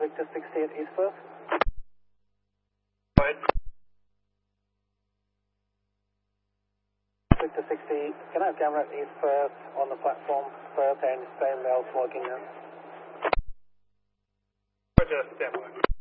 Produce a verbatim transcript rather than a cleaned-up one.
Victor sixty-eight East First. Go ahead. Victor sixty, can I have camera at East First on the platform, First and same rail smoking now? Roger, stand by.